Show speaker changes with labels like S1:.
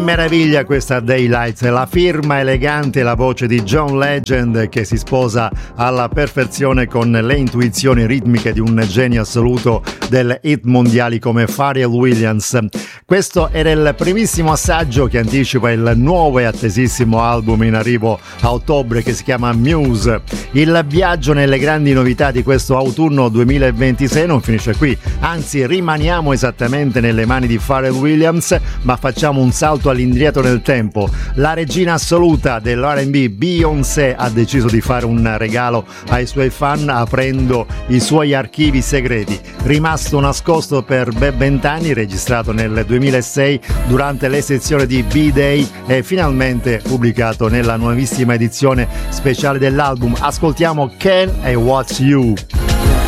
S1: meraviglia questa Daylight, la firma elegante e la voce di John Legend che si sposa alla perfezione con le intuizioni ritmiche di un genio assoluto delle hit mondiali come Pharrell Williams. Questo era il primissimo assaggio che anticipa il nuovo e attesissimo album in arrivo a ottobre che si chiama Muse. Il viaggio nelle grandi novità di questo autunno 2026 non finisce qui, anzi rimaniamo esattamente nelle mani di Pharrell Williams, ma facciamo un salto all'indietro nel tempo. La regina assoluta dell'R&B, Beyoncé, ha deciso di fare un regalo ai suoi fan aprendo i suoi archivi segreti, rimasto nascosto per ben 20 anni, registrato nel 2006 durante le sezioni di B-Day e finalmente pubblicato nella nuovissima edizione speciale dell'album. Ascoltiamo Ken e What's You.